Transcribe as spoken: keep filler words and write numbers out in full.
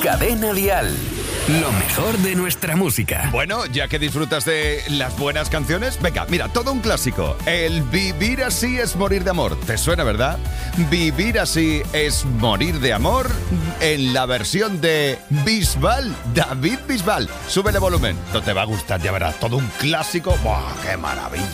Cadena Dial. Lo mejor de nuestra música. Bueno, ya que disfrutas de las buenas canciones, venga, mira, todo un clásico. El Vivir así es morir de amor. ¿Te suena, verdad? Vivir así es morir de amor en la versión de Bisbal, David Bisbal. Súbele volumen. No te va a gustar, ya verás. Todo un clásico. ¡Buah, qué maravilla!